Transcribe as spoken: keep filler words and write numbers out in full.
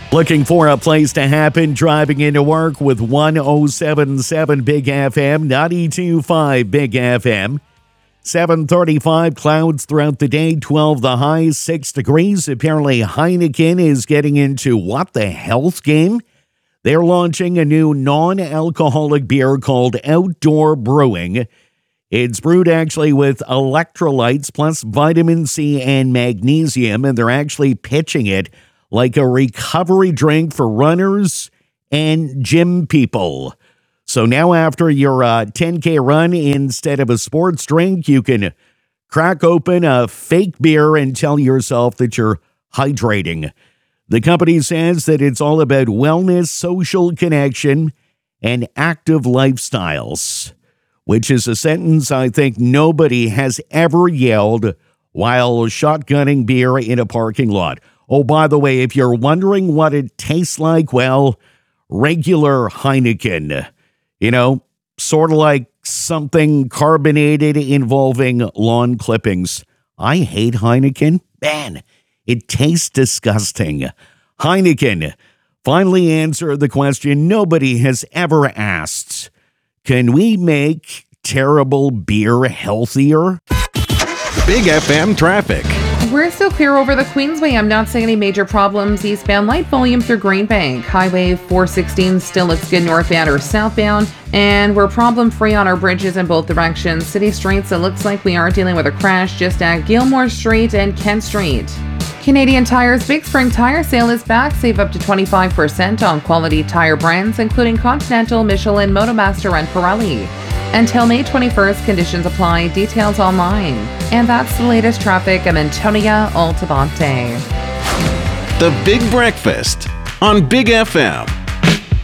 Looking for a place to happen driving into work with one oh seven point seven Big F M, ninety-two point five Big F M. seven thirty-five, clouds throughout the day, twelve the high, six degrees. Apparently Heineken is getting into what the health game? They're launching a new non-alcoholic beer called Outdoor Brewing. It's brewed actually with electrolytes plus vitamin C and magnesium, and they're actually pitching it like a recovery drink for runners and gym people. So now after your uh, ten K run, instead of a sports drink, you can crack open a fake beer and tell yourself that you're hydrating. The company says that it's all about wellness, social connection, and active lifestyles, which is a sentence I think nobody has ever yelled while shotgunning beer in a parking lot. Oh, by the way, if you're wondering what it tastes like, well, regular Heineken. You know, sort of like something carbonated involving lawn clippings. I hate Heineken. Man, it tastes disgusting. Heineken finally answered the question nobody has ever asked. Can we make terrible beer healthier? Big F M traffic. We're still clear over the Queensway. I'm not seeing any major problems. Eastbound light volume through Greenbank. Highway four sixteen still looks good northbound or southbound. And we're problem free on our bridges in both directions. City streets, it looks like we are dealing with a crash just at Gilmore Street and Kent Street. Canadian Tire's Big Spring Tire Sale is back. Save up to twenty-five percent on quality tire brands, including Continental, Michelin, Motomaster, and Pirelli. Until May twenty-first, conditions apply. Details online. And that's the latest traffic. I'm Antonia Altamonte. The Big Breakfast on Big F M.